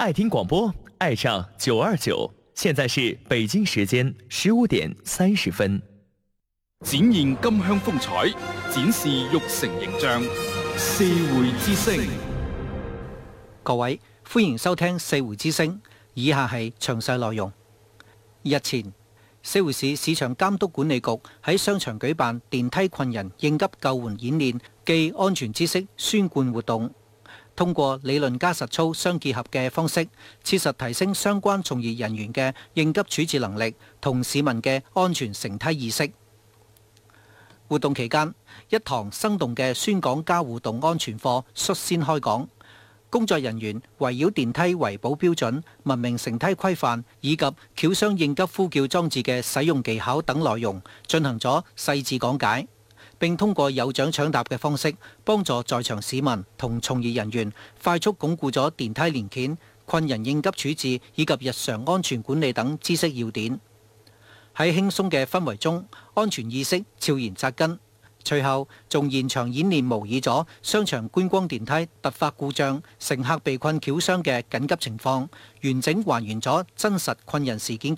爱听广播，爱上929。现在是北京時間15:30。 展現金鄉風采，展示玉成形象。四會之聲， 各位歡迎收聽四會之聲。以下係詳細內容。日前，四會市市場監督管理局喺商場舉辦電梯困人應急救援演練暨安全知識宣貫活動，通過理論加實操相結合嘅方式，切實提升相關從業人員嘅應急處置能力同市民嘅安全乘梯意識。活動期間，一堂生動嘅宣講加互動安全課率先開講，工作人員圍繞電梯維保標準、文明乘梯規範以及轎廂應急呼叫裝置嘅使用技巧等內容進行咗細緻講解，並通過有獎搶答嘅方式，幫助在場市民同從業人員快速鞏固咗電梯連件、困人應急處置以及日常安全管理等知識要點。喺輕鬆嘅氛圍中，安全意識悄然扎根。隨後，仲現場演練模擬咗商場觀光電梯突發故障、乘客被困轎廂嘅緊急情況，完整還原咗真實困人事件